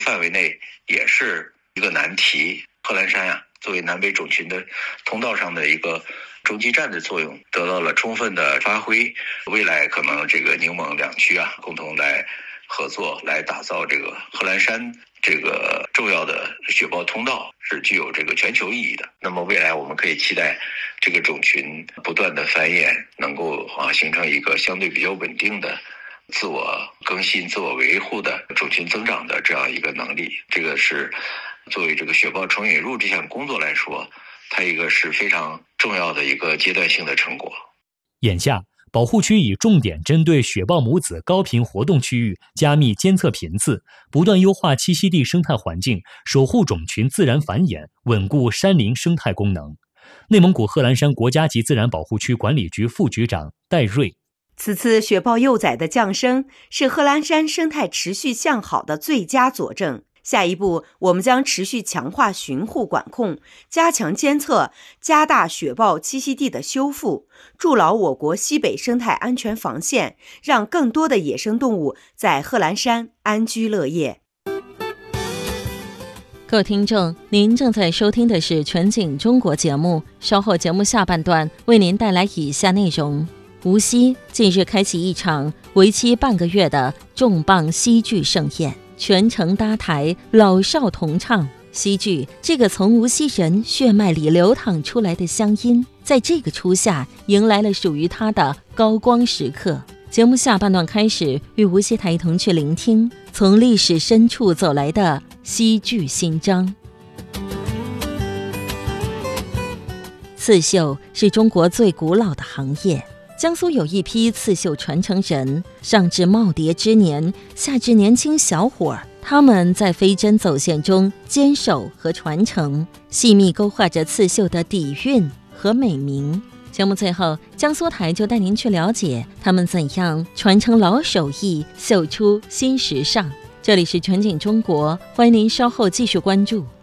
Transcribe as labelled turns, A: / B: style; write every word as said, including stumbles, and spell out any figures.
A: 范围内也是一个难题。贺兰山啊，作为南北种群的通道上的一个中继站的作用得到了充分的发挥。未来可能这个宁蒙两区啊，共同来合作，来打造这个贺兰山这个重要的雪豹通道，是具有这个全球意义的。那么未来我们可以期待这个种群不断的繁衍，能够啊形成一个相对比较稳定的自我更新、自我维护的种群增长的这样一个能力。这个是作为这个雪豹重引入这项工作来说，它一个是非常重要的一个阶段性的成果。
B: 眼下保护区已重点针对雪豹母子高频活动区域加密监测频次，不断优化栖息地生态环境，守护种群自然繁衍，稳固山林生态功能。内蒙古贺兰山国家级自然保护区管理局副局长戴瑞，
C: 此次雪豹幼崽的降生是贺兰山生态持续向好的最佳佐证。下一步，我们将持续强化巡护管控，加强监测，加大雪豹栖息地的修复，筑牢我国西北生态安全防线，让更多的野生动物在贺兰山安居乐业。
D: 各位听众，您正在收听的是全景中国节目，稍后节目下半段为您带来以下内容。无锡近日开启一场为期半个月的重磅西剧盛宴，全程搭台，老少同唱。西剧这个从无锡人血脉里流淌出来的乡音，在这个初夏迎来了属于它的高光时刻。节目下半段开始，与无锡台同去聆听从历史深处走来的西剧新章。刺绣是中国最古老的行业，江苏有一批刺绣传承人，上至耄耋之年，下至年轻小伙儿，他们在飞针走线中坚守和传承，细密勾画着刺绣的底蕴和美名。节目最后，江苏台就带您去了解他们怎样传承老手艺，绣出新时尚。这里是全景中国，欢迎您稍后继续关注。